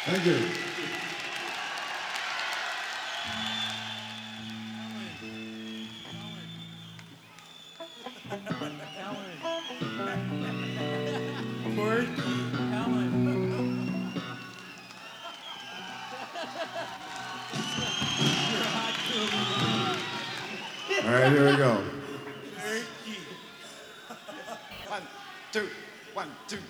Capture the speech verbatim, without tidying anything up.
Thank you. Word. All right, here we go. One, two, one, two.